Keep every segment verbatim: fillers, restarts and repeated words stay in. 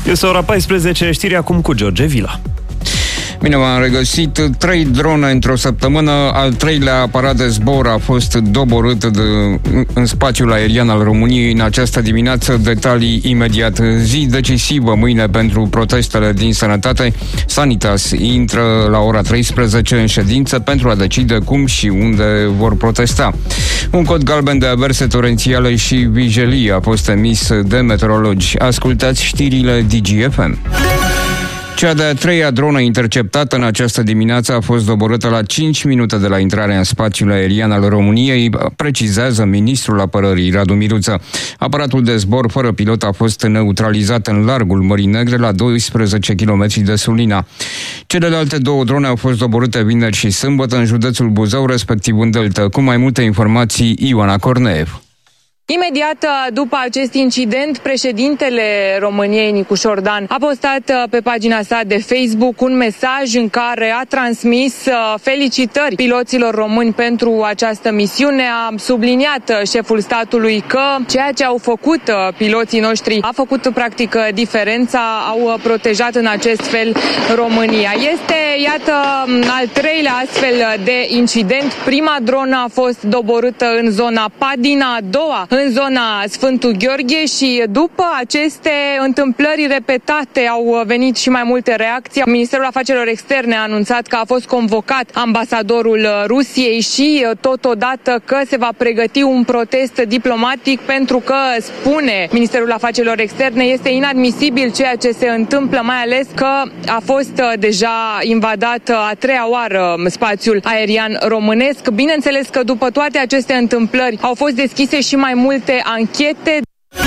Este ora paisprezece, știri acum cu George Vila. Bine v-am regăsit. Trei drone într-o săptămână. Al treilea aparat de zbor a fost doborât de, în spațiul aerian al României în această dimineață. Detalii imediat. Zi decisivă mâine pentru protestele din sănătate. Sanitas intră la ora treisprezece în ședință pentru a decide cum și unde vor protesta. Un cod galben de averse torențiale și vijelii a fost emis de meteorologi. Ascultați știrile Digi F M. Cea de-a treia dronă interceptată în această dimineață a fost doborâtă la cinci minute de la intrarea în spațiul aerian al României, precizează ministrul apărării Radu Miruță. Aparatul de zbor fără pilot a fost neutralizat în largul Mării Negre la doisprezece kilometri de Sulina. Celelalte două drone au fost doborâte vineri și sâmbătă în județul Buzău, respectiv în Delta. Cu mai multe informații, Ioana Corneev. Imediat după acest incident, președintele României, Nicu Șordan, a postat pe pagina sa de Facebook un mesaj în care a transmis felicitări piloților români pentru această misiune. A subliniat șeful statului că ceea ce au făcut piloții noștri a făcut practic diferența, au protejat în acest fel România. Este, iată, al treilea astfel de incident. Prima dronă a fost doborâtă în zona Padina, a doua în zona Sfântul Gheorghe și după aceste întâmplări repetate au venit și mai multe reacții. Ministerul Afacerilor Externe a anunțat că a fost convocat ambasadorul Rusiei și totodată că se va pregăti un protest diplomatic pentru că, spune Ministerul Afacerilor Externe, este inadmisibil ceea ce se întâmplă, mai ales că a fost deja invadat a treia oară spațiul aerian românesc. Bineînțeles că după toate aceste întâmplări au fost deschise și mai multe anchete.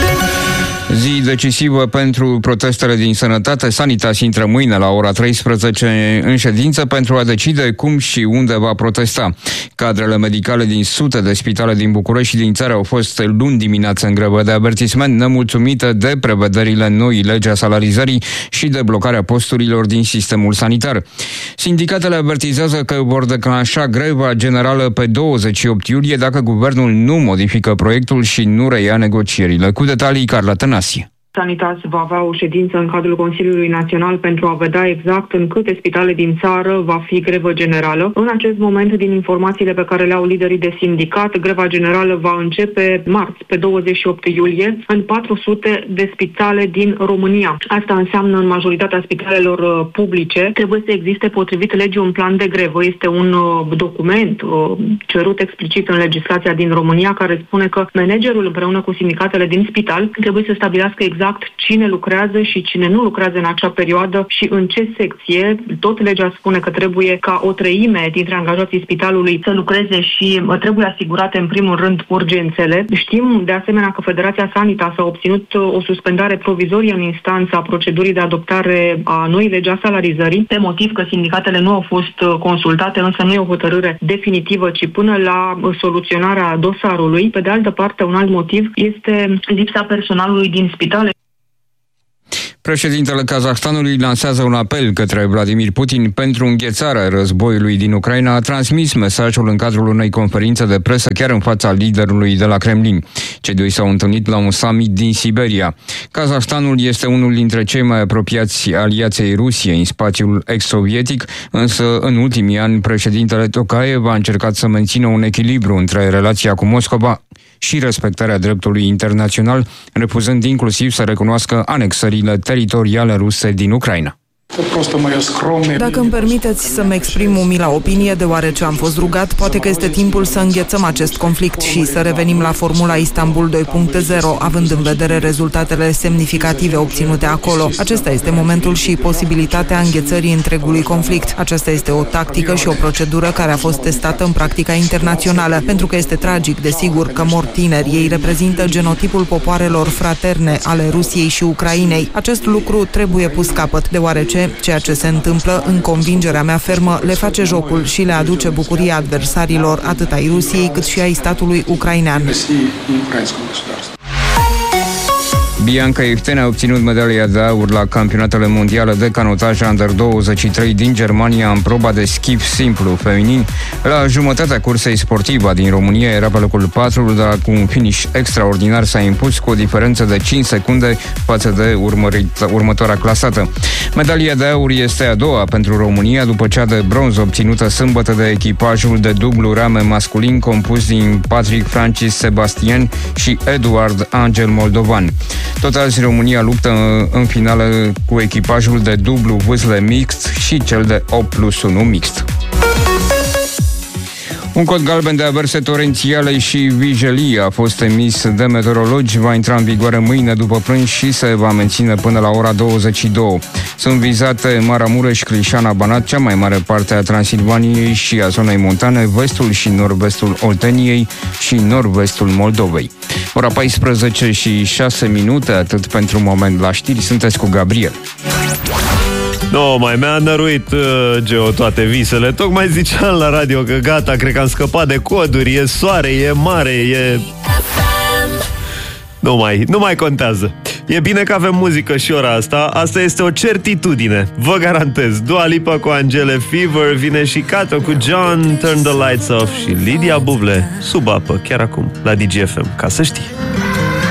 Zi decisivă pentru protestele din sănătate. Sanitas intră mâine la ora treisprezece în ședință pentru a decide cum și unde va protesta. Cadrele medicale din sute de spitale din București și din țară au fost luni dimineață în grevă de avertisment, nemulțumite de prevederile noii legi a salarizării și de blocarea posturilor din sistemul sanitar. Sindicatele avertizează că vor declanșa greva generală pe douăzeci și opt iulie dacă guvernul nu modifică proiectul și nu reia negocierile. Cu detalii, Carla Tănase. Sanitas va avea o ședință în cadrul Consiliului Național pentru a vedea exact în câte spitale din țară va fi grevă generală. În acest moment, din informațiile pe care le au liderii de sindicat, greva generală va începe marți, pe douăzeci și opt iulie, în patru sute de spitale din România. Asta înseamnă în majoritatea spitalelor publice trebuie să existe, potrivit legii, un plan de grevă. Este un document cerut explicit în legislația din România care spune că managerul împreună cu sindicatele din spital trebuie să stabilească exact exact cine lucrează și cine nu lucrează în acea perioadă și în ce secție. Tot legea spune că trebuie ca o treime dintre angajații spitalului să lucreze și trebuie asigurate în primul rând urgențele. Știm de asemenea că Federația Sanitas a obținut o suspendare provizorie în instanța procedurii de adoptare a noii legi a salarizării, pe motiv că sindicatele nu au fost consultate, însă nu e o hotărâre definitivă, ci până la soluționarea dosarului. Pe de altă parte, un alt motiv este lipsa personalului din spitale. Președintele Kazahstanului lansează un apel către Vladimir Putin pentru înghețarea războiului din Ucraina. A transmis mesajul în cadrul unei conferințe de presă chiar în fața liderului de la Kremlin. Cei doi s-au întâlnit la un summit din Siberia. Kazahstanul este unul dintre cei mai apropiați aliații Rusiei în spațiul ex-sovietic, însă în ultimii ani președintele Tokayev a încercat să mențină un echilibru între relația cu Moscova și respectarea dreptului internațional, refuzând inclusiv să recunoască anexările teritoriale ruse din Ucraina. Dacă îmi permiteți să-mi exprim umila opinie, deoarece am fost rugat, poate că este timpul să înghețăm acest conflict și să revenim la formula Istanbul doi punct zero, având în vedere rezultatele semnificative obținute acolo. Acesta este momentul și posibilitatea înghețării întregului conflict. Aceasta este o tactică și o procedură care a fost testată în practica internațională, pentru că este tragic, desigur, că mor tineri. Ei reprezintă genotipul popoarelor fraterne ale Rusiei și Ucrainei. Acest lucru trebuie pus capăt, deoarece ceea ce se întâmplă, în convingerea mea fermă, le face jocul și le aduce bucuria adversarilor, atât ai Rusiei cât și ai statului ucrainean. Bianca Eftene a obținut medalia de aur la campionatele mondiale de canotaj Under douăzeci și trei din Germania în proba de skif simplu feminin. La jumătatea cursei sportiva din România era pe locul patru, dar cu un finish extraordinar s-a impus cu o diferență de cinci secunde față de urmărit, următoarea clasată. Medalia de aur este a doua pentru România după cea de bronz obținută sâmbătă de echipajul de dublu rame masculin compus din Patrick Francis Sebastian și Eduard Angel Moldovan. Tot azi România luptă în finală cu echipajul de dublu vâsle mixt și cel de opt plus unu mixt. Un cod galben de averse torențiale și vijelii a fost emis de meteorologi, va intra în vigoare mâine după prânz și se va menține până la ora douăzeci și două. Sunt vizate Maramureș, Crișana, Banat, cea mai mare parte a Transilvaniei și a zonei montane, vestul și nord-vestul Olteniei și nord-vestul Moldovei. Ora paisprezece și șase minute, atât pentru moment la știri, sunteți cu Gabriel. No, mai mi-a năruit uh, Geo toate visele. Tocmai ziceam la radio că gata, cred că am scăpat de coduri. E soare, e mare, e... Nu mai, nu mai contează. E bine că avem muzică și ora asta. Asta este o certitudine, vă garantez. Dua Lipa cu Angele Fever, vine și Cato cu John, Turn the Lights Off și Lidia Buble sub apă, chiar acum, la D G F M, ca să știi.